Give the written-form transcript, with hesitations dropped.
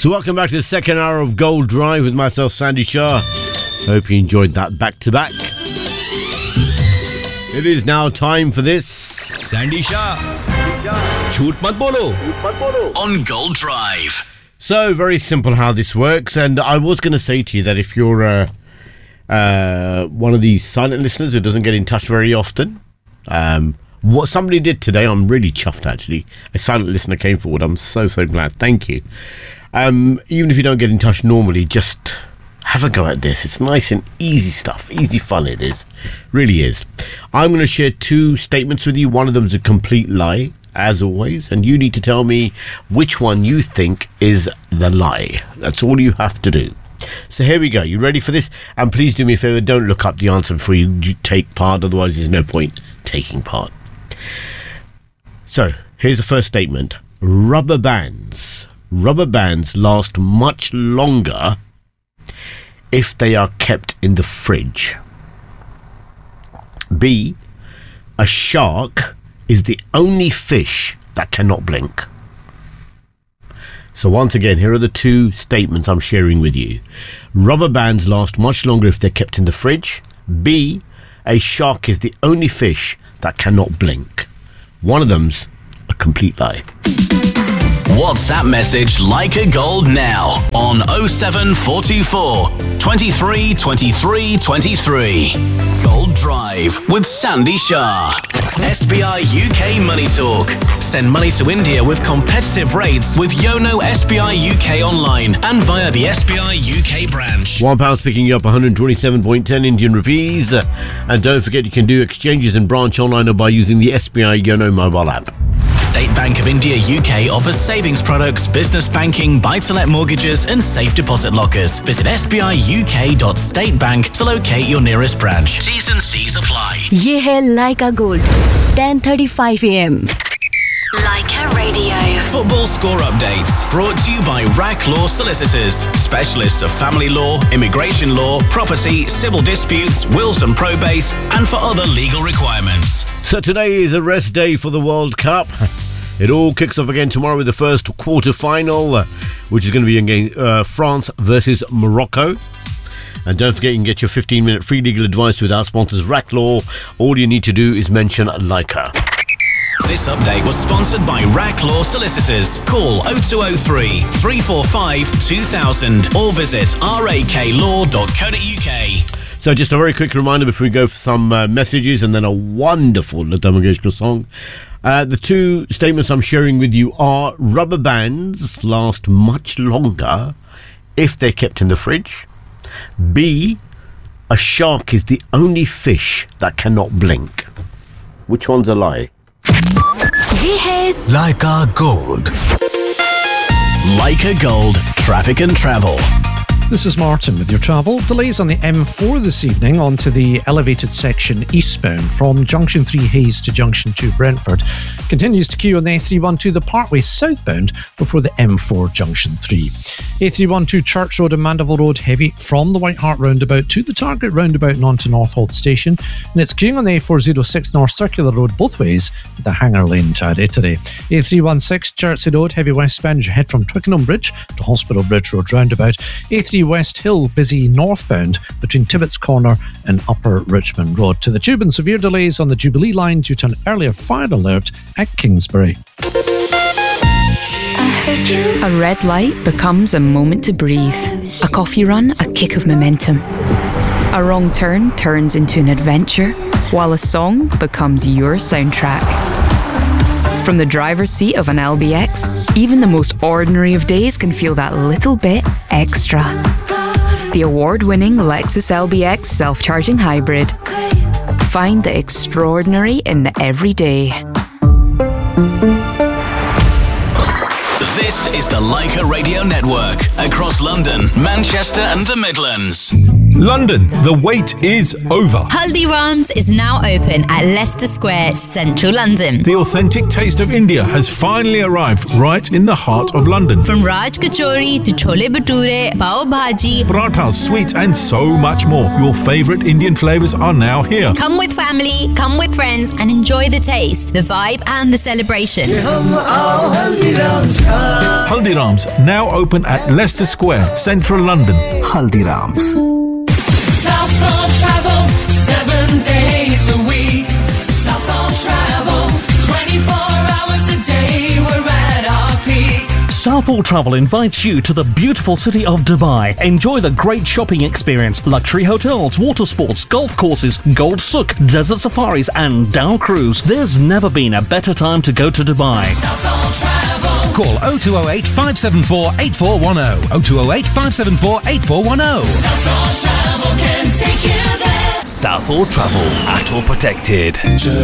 So welcome back to the second hour of Gold Drive with myself, Sandy Shah. Hope you enjoyed that back-to-back. It is now time for this. Sandy Shah. Jhoot mat bolo. On Gold Drive. So, very simple how this works. And I was going to say to you that if you're one of these silent listeners who doesn't get in touch very often, what somebody did today, I'm really chuffed actually. A silent listener came forward. I'm so glad. Thank you. Even if you don't get in touch normally, just have a go at this. It's nice and easy stuff. Easy fun it is. Really is. I'm going to share two statements with you. One of them is a complete lie, as always. And you need to tell me which one you think is the lie. That's all you have to do. So here we go. You ready for this? And please do me a favour. Don't look up the answer before you take part. Otherwise, there's no point taking part. So here's the first statement. Rubber bands last much longer if they are kept in the fridge. B, a shark is the only fish that cannot blink. So once again, here are the two statements I'm sharing with you. Rubber bands last much longer if they're kept in the fridge. B, a shark is the only fish that cannot blink. One of them's a complete lie. WhatsApp message Leica Gold now on 07424 23 23 23. Gold Drive with Sandy Shah. SBI UK Money Talk. Send money to India with competitive rates with Yono SBI UK online and via the SBI UK branch. £1 picking you up 127.10 Indian rupees. And don't forget you can do exchanges in branch online or by using the SBI Yono mobile app. State Bank of India UK offers savings products, business banking, buy-to-let mortgages and safe deposit lockers. Visit sbiuk.statebank to locate your nearest branch. T's and C's apply. ये है Leica Gold, 10:35 AM. Leica Radio. Football score updates brought to you by RAC Law Solicitors, specialists of family law, immigration law, property, civil disputes, wills and probate, and for other legal requirements. So today is a rest day for the World Cup. It all kicks off again tomorrow with the first quarter-final, which is going to be against France versus Morocco. And don't forget, you can get your 15-minute free legal advice with our sponsors, RAC Law. All you need to do is mention Leica. This update was sponsored by RAC Law Solicitors. Call 0203 345 2000 or visit raklaw.co.uk. So just a very quick reminder before we go for some messages and then a wonderful Lata Mangeshkar song. The two statements I'm sharing with you are rubber bands last much longer if they're kept in the fridge. B, a shark is the only fish that cannot blink. Which one's a lie? ये है Leica Gold. Leica Gold. Traffic and travel. This is Martin with your travel. Delays on the M4 this evening onto the elevated section eastbound from Junction 3 Hayes to Junction 2 Brentford. Continues to queue on the A312 the Parkway southbound before the M4 Junction 3. A312 Church Road and Mandeville Road heavy from the White Hart roundabout to the Target roundabout and on to Northolt Station. And it's queuing on the A406 North Circular Road both ways at the Hanger Lane to Adetere. A316 Chertsey Road heavy westbound as you head from Twickenham Bridge to Hospital Bridge Road roundabout. A3 West Hill busy northbound between Tibbetts Corner and Upper Richmond Road. To the Tube and severe delays on the Jubilee line due to an earlier fire alert at Kingsbury. A red light becomes a moment to breathe. A coffee run, a kick of momentum. A wrong turn turns into an adventure, while a song becomes your soundtrack. From the driver's seat of an LBX, even the most ordinary of days can feel that little bit extra. The award-winning Lexus LBX self-charging hybrid. Find the extraordinary in the everyday. This is the Leica Radio Network across London, Manchester and the Midlands. London, the wait is over. Haldiram's is now open at Leicester Square, central London. The authentic taste of India has finally arrived right in the heart of London. From Raj Kachori to Chole Bhature, Pav Bhaji, Parathas, sweets and so much more. Your favourite Indian flavours are now here. Come with family, come with friends and enjoy the taste, the vibe and the celebration. Haldiram's, now open at Leicester Square, central London. Haldiram's. Southall Travel, 7 days a week. Southall Travel, 24 hours a day, we're at our peak. Southall Travel invites you to the beautiful city of Dubai. Enjoy the great shopping experience, luxury hotels, water sports, golf courses, Gold Souk, desert safaris and Dow Cruise. There's never been a better time to go to Dubai. Southall Travel. Call 0208 574 8410. 0208 574 8410. Southall Travel can take you there. Southall Travel, ATOL protected.